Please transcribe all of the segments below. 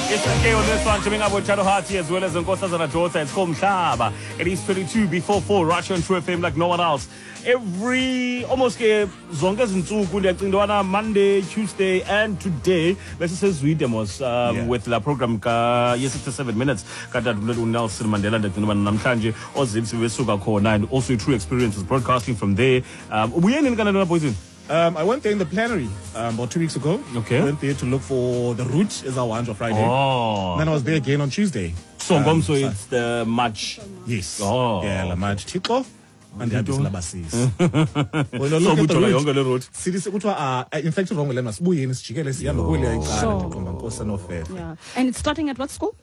It's okay on this one, coming up with Chado Hati as well as Nkosazana Jota. It's called Mhlaba. It is 22 before 4, Russia and True FM like no one else. Every, almost zonke zinsuku ndiyacindwana Monday, Tuesday and today. Let's say Zwidemos with the program yes 67 minutes. Kata Nelson Mandela namhlanje ozibsi besuka khona and also True Experiences broadcasting from there. Uyeni in Canada boys? I went there in the plenary about 2 weeks ago. Okay. Went there to look for the route is our one on Friday. Oh. Then I was there again on Tuesday. So it's the match. Yes. Oh. Yeah, the match Tiko and the Abyss Labasis. When So I look at the route. Cities in fact wrong with them. Yeah. And it's starting at what school?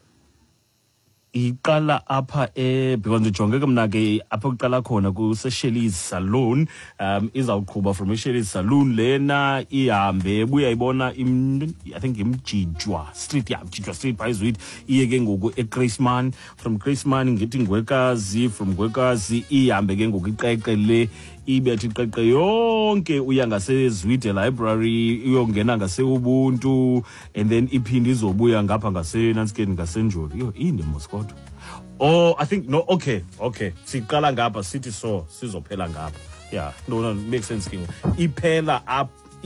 Iqala apha because ujonge ke mna ke apha uqala khona ku Shelly's Saloon izawuqhuba from Shelly's Saloon lena ihambe buya ibona I think imjijwa street street by Zwid iye ke ngoku eGraceman from Graceman ngithi Ngwekazi from Ngwekazi ihambe ke ngoku iqeqe le ibethi iqeqe yonke uya ngase Zwide Library uyongena ngase Ubuntu and then iphindi izobuya ngapha ngase Nanskeni ngasenjoli yo inde Moscow. Oh, I think no. Okay. Siqala ngapha sithi so sizophela ngapha. Yeah, no, makes sense king. Iphela up.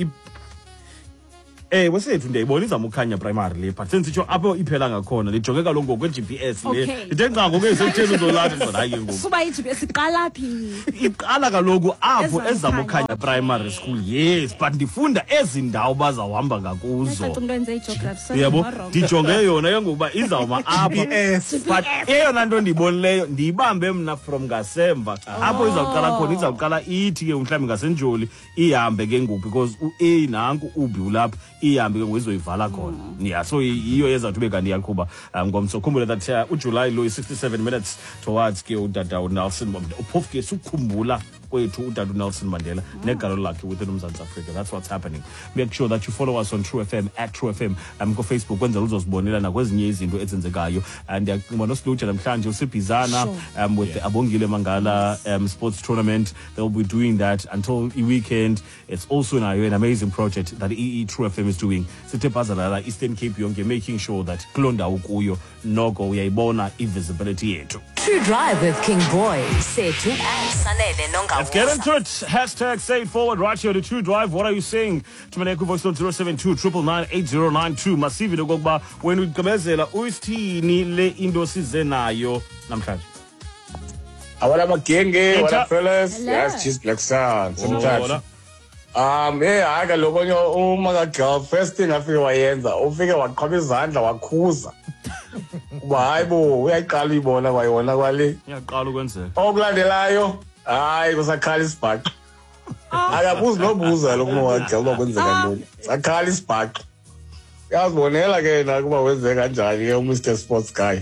Wesethu ndiyayibona izamukhanya primary le but senze apho iphela ngakhona lijonge kaloku ngokwe GPS le lithenqa ngoku esekutheni uzolathi ngona hayi ngoku suba iGPS iqala phi iqala kaloku apho ezamukhanya primary school yes but ndifunda ezindawo bazawuhamba ngakuzo yabo ndijonge yona yengokuba izawuma apha but eyona nto ndibonileyo ndiyibambe mna from ngasemva apho izawuqala khona izawuqala ithi ke mhlawumbi ngasenjoli ihambe ke ngoku because uA nanku uB ulapha ihambe ke ngoyizoyivala khona yeah so iyo yezathu bekandi yaqhuba ngomso khumbula that uJuly lo 67 minutes towards ke udada uNelson uphofu ke sukhumbula kwethu udada uNelson Mandela negalo lakhe within uMzantsi Africa. That's what's happening. Make sure that you follow us on True FM at True FM go Facebook kwenzela uzosibonela nakwezinye izinto ezenzekayo and ngibona uSlutsha namhlanje usibhizana with the Abongile Mangala sports tournament. They'll be doing that until the weekend. It's also an amazing project that True FM is doing. Sithe bazalala Eastern Cape yonke making sure that kulonda ukuyo noko uyayibona invisibility yethu. True Drive with King Boy, Setu and Sanele Nonga. Let's get into it. Hashtag say it forward right here to True Drive. What are you saying? Tumaneko voice note 072 999 8092. Masivi nokokba when we gqibezela uyithini le into sizenayo namhlanje. Awala magenge, wala fellas. Yes, just Black Sun. Sometimes. Yeah, I got look on your mother girl. First thing I feel wayenza, ufike waqhaba izandla wakhuza. Hayibo uyaqala ibona wayona kwale. Iyaqala ukwenzeka. Okulandelayo, hayi kusakhala isibhaqo. Akabuzi nobuza lokho waqala kwenzeka ntoni. Sakhala isibhaqo. Yazibonela ke na kuba wenze kanjani ke uMr Sports guy.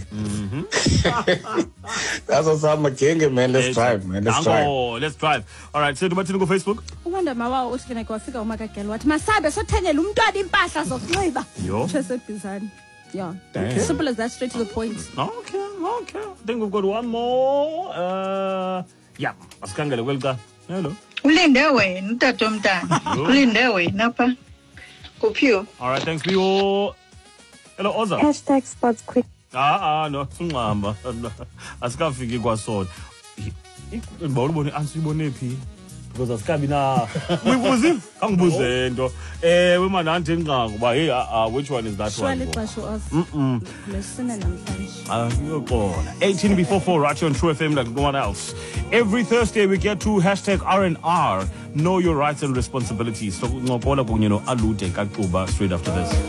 That's what's up magenge man. Let's drive man. Let's drive. All right, so dubathini ku Facebook? Uwanda mawa usikene kwafika umakagelo wathi masabe sothengela umntwana impahla zokunxiba. Yo. Chesebhizani. Yeah. Simple as that, straight to the point. Okay. I think we've got one more. Yeah. Asikangele kwelika. Hello. Ulinde wena utata omntana. Ulinde wena apha. Kuphiwo. All right, thanks Pio. Hello Oza. Hashtag sports quick. No, sungqamba. Asikafiki kwasona. Ngibona answer ibone phi? Because asikabi na uyibuzi kangibuze into wema nanti enqaka kuba hey which one is that one lesina namhlanje uyaqona 18 before 4 right on True FM like no one else. Every Thursday we get to hashtag R&R, know your rights and responsibilities. So ngokola kunye no Alude Kaquba straight after this.